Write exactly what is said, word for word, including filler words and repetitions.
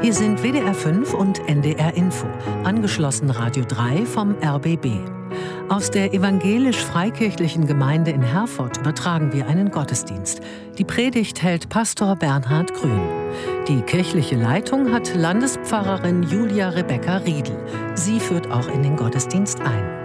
Hier sind W D R fünf und N D R Info, angeschlossen Radio drei vom R B B. Aus der evangelisch-freikirchlichen Gemeinde in Herford übertragen wir einen Gottesdienst. Die Predigt hält Pastor Bernhard Grün. Die kirchliche Leitung hat Landespfarrerin Julia Rebecca Riedl. Sie führt auch in den Gottesdienst ein.